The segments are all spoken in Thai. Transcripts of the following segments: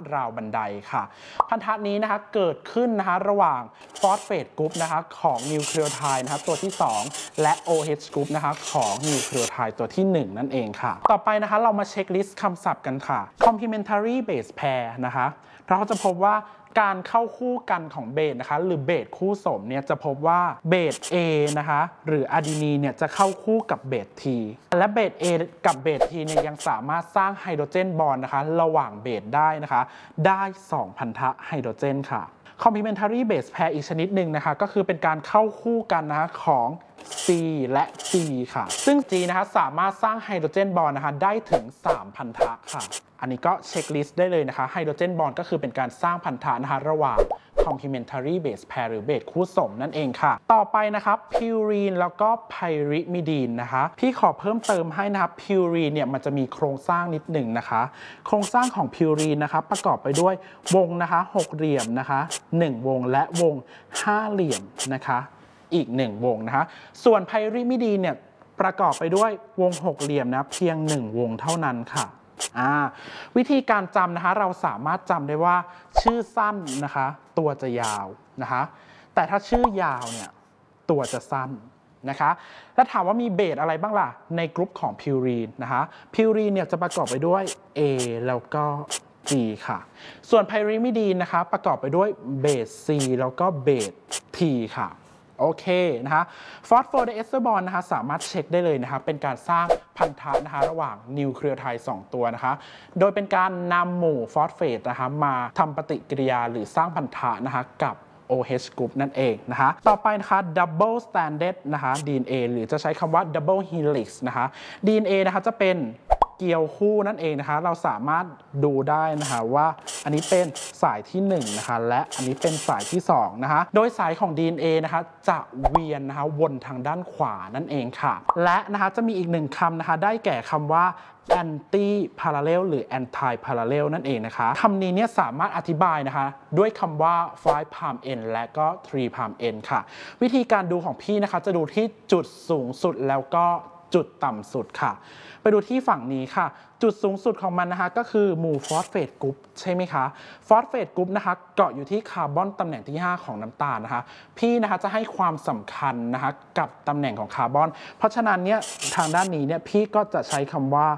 ราวบันไดค่ะพันธะนี้นะคะเกิดขึ้นนะคะระหว่างฟอสเฟตกรุ๊ปนะคะของนิวเคลียโทด์นะคะตัวที่2และ OH กรุ๊ปนะคะของนิวเคลียโทด์ตัวที่1นั่นเองค่ะต่อไปนะคะเรามาเช็คลิสต์คำศัพท์กันค่ะ complementary base pair นะคะเราจะพบว่าการเข้าคู่กันของเบสนะคะหรือเบสคู่สมเนี่ยจะพบว่าเบส A นะคะหรืออะดีนีนเนี่ยจะเข้าคู่กับเบส T และเบส A กับเบส T เนี่ยยังสามารถสร้างไฮโดรเจนบอนด์นะคะระหว่างเบสได้นะคะได้2พันธะไฮโดรเจนค่ะ complementary base pair อีกชนิดหนึ่งนะคะก็คือเป็นการเข้าคู่กันนะคะของ C และ G ค่ะซึ่ง G นะคะสามารถสร้างไฮโดรเจนบอนด์นะคะได้ถึง3พันธะค่ะอันนี้ก็เช็คลิสต์ได้เลยนะคะไฮโดรเจนบอนด์ก็คือเป็นการสร้างพันธะนะคะระหว่าง complementary base pair หรือเบสคู่สมนั่นเองค่ะต่อไปนะครับพิวรีนแล้วก็ไพริมิดีนนะคะพี่ขอเพิ่มเติมให้นะครับพิวรีนเนี่ยมันจะมีโครงสร้างนิดหนึ่งนะคะโครงสร้างของพิวรีนนะคะประกอบไปด้วยวงนะคะ6เหลี่ยมนะคะ1วงและวง5เหลี่ยมนะคะอีก1วงนะคะส่วนไพริมิดีนเนี่ยประกอบไปด้วยวง6เหลี่ยมนะเพียง1วงเท่านั้นค่ะวิธีการจำนะคะเราสามารถจำได้ว่าชื่อสั้นนะคะตัวจะยาวนะคะแต่ถ้าชื่อยาวเนี่ยตัวจะสั้นนะคะแล้วถามว่ามีเบสอะไรบ้างล่ะในกลุ่มของพิวรีนนะคะพิวรีนเนี่ยจะประกอบไปด้วย A แล้วก็ G ค่ะส่วนไพริมิดีนนะคะประกอบไปด้วยเบส C แล้วก็เบส T ค่ะโอเคนะคะฟอสโฟไดเอสเตอร์บอนด์นะคะสามารถเช็คได้เลยนะคะเป็นการสร้างพันธะนะคะระหว่างนิวเคลียโทด์2ตัวนะคะโดยเป็นการนำหมู่ฟอสเฟตนะคะมาทำปฏิกิริยาหรือสร้างพันธะนะคะกับ OH group นั่นเองนะคะต่อไปนะคะ double stranded นะคะ DNA หรือจะใช้คำว่า double helix นะคะ DNA นะคะจะเป็นเกี่ยวคู่นั่นเองนะคะเราสามารถดูได้นะคะว่าอันนี้เป็นสายที่1นะคะและอันนี้เป็นสายที่2นะคะโดยสายของ DNA นะคะจะเวียนนะคะวนทางด้านขวานั่นเองค่ะและนะคะจะมีอีก1คำนะคะได้แก่คำว่า anti parallel หรือ anti parallel นั่นเองนะคะคำนี้เนี่ยสามารถอธิบายนะคะด้วยคำว่า5 palm end และก็3 palm end ค่ะวิธีการดูของพี่นะคะจะดูที่จุดสูงสุดแล้วก็จุดต่ำสุดค่ะไปดูที่ฝั่งนี้ค่ะจุดสูงสุดของมันนะคะก็คือหมู่ฟอสเฟตกรุ๊ปใช่ไหมคะฟอสเฟตกรุ๊ปนะคะเกาะอยู่ที่คาร์บอนตำแหน่งที่5ของน้ำตาลนะคะพี่นะคะจะให้ความสำคัญนะคะกับตำแหน่งของคาร์บอนเพราะฉะนั้นเนี่ยทางด้านนี้เนี่ยพี่ก็จะใช้คำว่า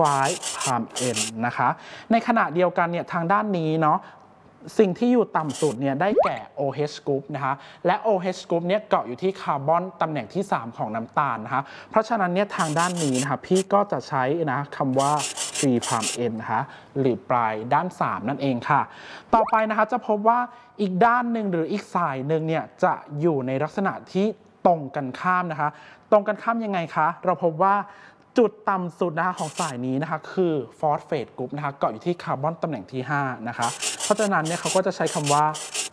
5 palm end นะคะในขณะเดียวกันเนี่ยทางด้านนี้เนาะสิ่งที่อยู่ต่ำสุดเนี่ยได้แก่ OH group นะคะและ OH group เนี่ยเกาะอยู่ที่คาร์บอนตำแหน่งที่3ของน้ำตาลนะคะเพราะฉะนั้นเนี่ยทางด้านนี้นะคะพี่ก็จะใช้นะคำว่า3 palm end นะคะหรือปลายด้าน3นั่นเองค่ะต่อไปนะคะจะพบว่าอีกด้านหนึ่งหรืออีกสายหนึ่งเนี่ยจะอยู่ในลักษณะที่ตรงกันข้ามนะคะตรงกันข้ามยังไงคะเราพบว่าจุดต่ำสุดนะคะของสายนี้นะคะคือฟอสเฟตกรุ๊ปนะคะเกาะอยู่ที่คาร์บอนตำแหน่งที่5นะคะเพราะฉะนั้นเนี่ยเขาก็จะใช้คำว่า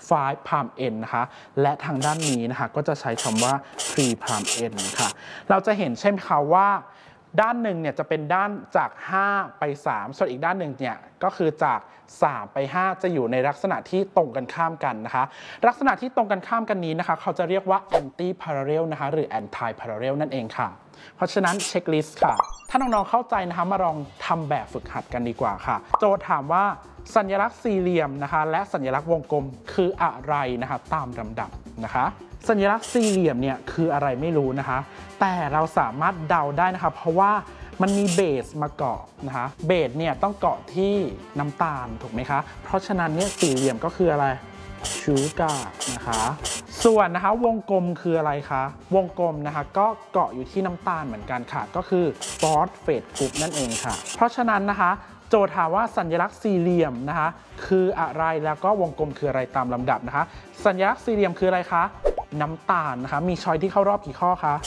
5 palm end นะคะและทางด้านนี้นะคะก็จะใช้คำว่า3 palm end ค่ะเราจะเห็นใช่ไหมคะว่าด้านหนึ่งเนี่ยจะเป็นด้านจาก5ไป3ส่วนอีกด้านหนึ่งเนี่ยก็คือจาก3ไป5จะอยู่ในลักษณะที่ตรงกันข้ามกันนะคะลักษณะที่ตรงกันข้ามกันนี้นะคะเขาจะเรียกว่า anti parallel นะคะหรือ anti parallel นั่นเองค่ะเพราะฉะนั้นเช็คลิสต์ค่ะถ้าน้องๆเข้าใจนะคะมาลองทำแบบฝึกหัดกันดีกว่าค่ะโจทย์ถามว่าสัญลักษณ์สี่เหลี่ยมนะคะและสัญลักษณ์วงกลมคืออะไรนะคะตามลำดับนะคะสัญลักษณ์สี่เหลี่ยมเนี่ยคืออะไรไม่รู้นะคะแต่เราสามารถเดาได้นะคะเพราะว่ามันมีเบสมาเกาะนะคะเบสเนี่ยต้องเกาะที่น้ำตาลถูกไหมคะเพราะฉะนั้นเนี่ยสี่เหลี่ยมก็คืออะไรชูการ์นะคะส่วนนะคะวงกลมคืออะไรคะวงกลมนะคะก็เกาะอยู่ที่น้ำตาลเหมือนกันค่ะก็คือฟอสเฟตกรุ๊ปนั่นเองค่ะเพราะฉะนั้นนะคะโจทย์ถามว่าสัญลักษณ์สี่เหลี่ยมนะคะคืออะไรแล้วก็วงกลมคืออะไรตามลำดับนะคะสัญลักษณ์สี่เหลี่ยมคืออะไรคะน้ำตาลนะคะมีช้อยที่เข้ารอบกี่ข้อคะ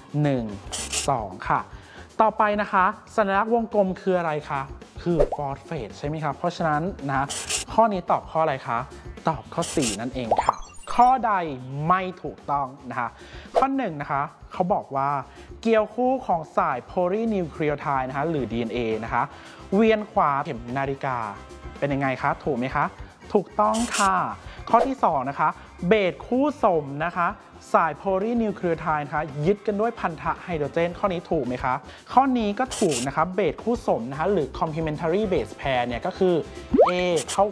1 2ค่ะต่อไปนะคะสัญลักษณ์วงกลมคืออะไรคะคือฟอสเฟตใช่ไหมครับเพราะฉะนั้นนะข้อนี้ตอบข้ออะไรคะตอบข้อ4นั่นเองค่ะข้อใดไม่ถูกต้องนะคะข้อ1นะคะเขาบอกว่าเกี่ยวคู่ของสายโพลีนิวเคลียโทด์นะคะหรือ DNA นะคะเวียนขวาเข็มนาฬิกาเป็นยังไงคะถูกไหมคะถูกต้องค่ะข้อที่2นะคะเบสคู่สมนะคะสายโพลีนิวเคลียโทด์นะคะยึดกันด้วยพันธะไฮโดรเจนข้อนี้ถูกไหมคะข้อนี้ก็ถูกนะคะเบสคู่สมนะคะหรือ complementary base pair เนี่ยก็คือ A เข้า